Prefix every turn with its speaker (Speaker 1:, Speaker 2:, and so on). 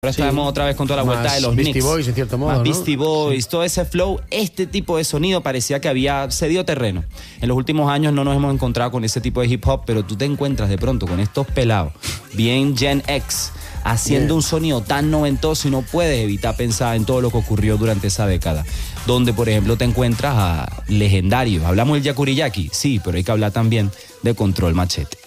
Speaker 1: Ahora estamos otra vez con toda la vuelta de los Knicks.
Speaker 2: Beastie Boys, en cierto modo,
Speaker 1: más
Speaker 2: ¿no?
Speaker 1: Beastie Boys, todo ese flow, este tipo de sonido parecía que había cedido terreno. En los últimos años no nos hemos encontrado con ese tipo de hip hop, pero tú te encuentras de pronto con estos pelados, bien Gen X, haciendo un sonido tan noventoso y no puedes evitar pensar en todo lo que ocurrió durante esa década. Donde, por ejemplo, te encuentras a legendarios. Hablamos del Yakuriyaki, sí, pero hay que hablar también de Control Machete.